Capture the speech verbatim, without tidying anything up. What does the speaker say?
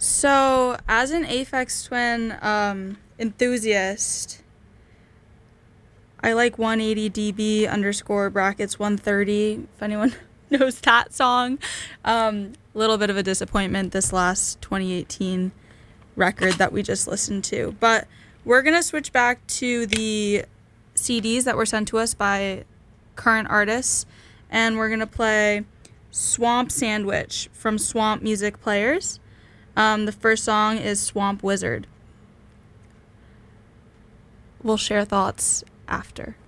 So, as an Aphex Twin um, enthusiast, I like one eighty D B underscore brackets one thirty, if anyone knows that song. A um, little bit of a disappointment this last twenty eighteen record that we just listened to. But we're going to switch back to the C Ds that were sent to us by current artists, and we're going to play Swamp Sandwich from Swamp Music Players. Um, the first song is Swamp Wizard. We'll share thoughts after.